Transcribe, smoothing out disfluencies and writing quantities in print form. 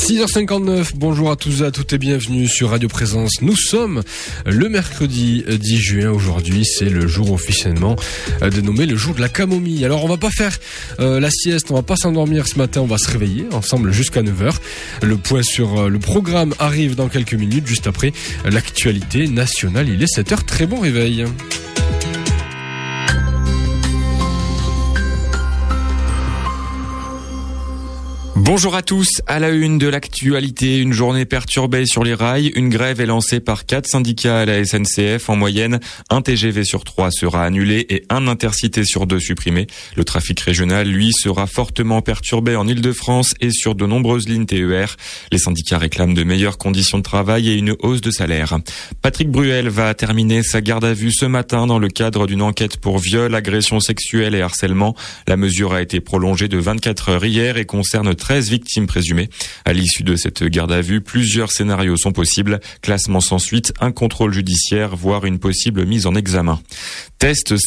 6h59, bonjour à tous et à toutes et bienvenue sur Radio Présence. Nous sommes le mercredi 10 juin. Aujourd'hui, c'est le jour officiellement dénommé le jour de la camomille. Alors, on va pas faire la sieste, on va pas s'endormir ce matin, on va se réveiller ensemble jusqu'à 9h. Le point sur le programme arrive dans quelques minutes, juste après l'actualité nationale. Il est 7h, très bon réveil. Bonjour à tous, à la une de l'actualité, une journée perturbée sur les rails, une grève est lancée par 4 syndicats à la SNCF. En moyenne, un TGV sur 3 sera annulé et un Intercité sur 2 supprimé. Le trafic régional, lui, sera fortement perturbé en Île-de-France et sur de nombreuses lignes TER. Les syndicats réclament de meilleures conditions de travail et une hausse de salaire. Patrick Bruel va terminer sa garde à vue ce matin dans le cadre d'une enquête pour viol, agression sexuelle et harcèlement. La mesure a été prolongée de 24 heures hier et concerne 13 victimes présumées. À l'issue de cette garde à vue, plusieurs scénarios sont possibles. Classement sans suite, un contrôle judiciaire, voire une possible mise en examen. Test